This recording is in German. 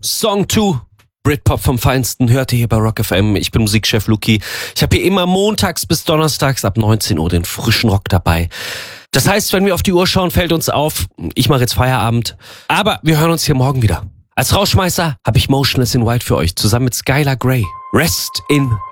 Song 2. Britpop vom Feinsten hört ihr hier bei Rock FM. Ich bin Musikchef Luki. Ich habe hier immer montags bis donnerstags ab 19 Uhr den frischen Rock dabei. Das heißt, wenn wir auf die Uhr schauen, fällt uns auf, ich mache jetzt Feierabend. Aber wir hören uns hier morgen wieder. Als Rausschmeißer habe ich Motionless in White für euch, zusammen mit Skylar Grey. Rest in